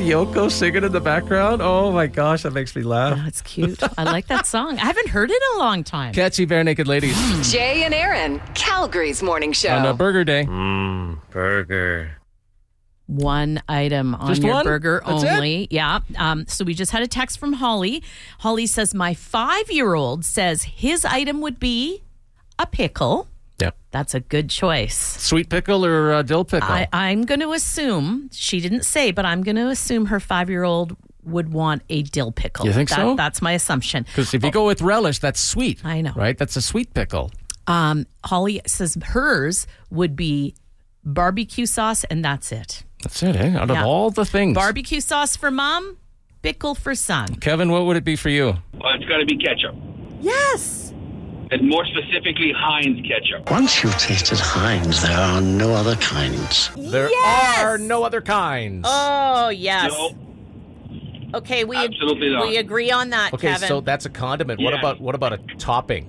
Yoko singing in the background? Oh my gosh, that makes me laugh. Oh, it's cute. I like that song. I haven't heard it in a long time. Catchy Bare Naked Ladies Jay and Aaron, Calgary's morning show. on a burger day. Burger. One item on Just your one? burger That's only. Yeah. So we just had a text from Holly. Holly says, my 5-year-old says his item would be a pickle. Yep. That's a good choice. Sweet pickle or dill pickle? I'm going to assume, she didn't say, but I'm going to assume her 5-year-old would want a dill pickle. You think so? That's my assumption. Because if you go with relish, that's sweet. I know. Right? That's a sweet pickle. Holly says hers would be barbecue sauce, and that's it. That's it, eh? Out of all the things. Barbecue sauce for mom, pickle for son. Kevin, what would it be for you? Well, it's got to be ketchup. Yes. And more specifically, Heinz ketchup. Once you've tasted Heinz, there are no other kinds. There Yes! are no other kinds. Oh, yes. No, Okay, absolutely not. we agree on that, Okay, Kevin. so that's a condiment. Yeah. What about a topping?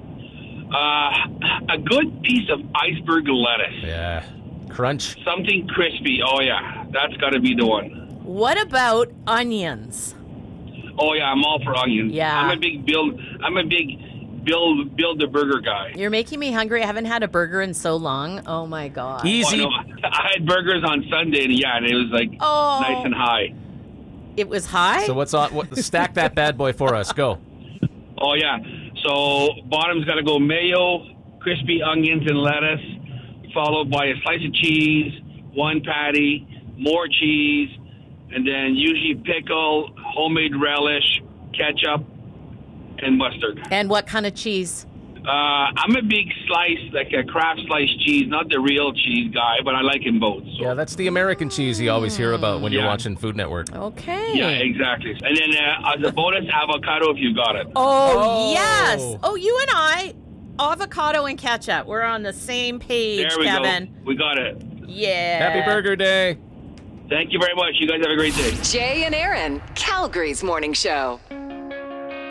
A good piece of iceberg lettuce. Yeah. Crunch. Something crispy. Oh, yeah. That's got to be the one. What about onions? Oh, yeah. I'm all for onions. Yeah. I'm a big build the burger guy. You're making me hungry. I haven't had a burger in so long. Oh, my God. Easy. Oh, no. I had burgers on Sunday, and yeah, and it was like nice and high. It was high? So what's on? Stack that bad boy for us. Go. Oh, yeah. So bottom's got to go mayo, crispy onions and lettuce, followed by a slice of cheese, one patty, more cheese, and then usually pickle, homemade relish, ketchup, and mustard. And what kind of cheese? I'm a big slice, like a Kraft sliced cheese, not the real cheese guy, but I like them both. So. Yeah, that's the American cheese you always hear about when you're watching Food Network. Okay. Yeah, exactly. And then as a bonus, avocado if you got it. Oh, yes. Oh, you and I, avocado and ketchup. We're on the same page, There we Kevin. go. We got it. Yeah. Happy Burger Day. Thank you very much. You guys have a great day. Jay and Aaron, Calgary's morning show.